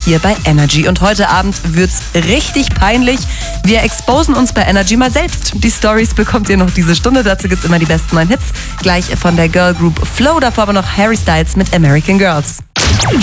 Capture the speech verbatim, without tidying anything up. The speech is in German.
hier bei Energy. Und heute Abend wird's richtig peinlich. Wir exposen uns bei Energy mal selbst. Die Stories bekommt ihr noch diese Stunde. Dazu gibt's immer die besten neuen Hits. Gleich von der Girl Group Flow. Davor aber noch Harry Styles mit American Girls.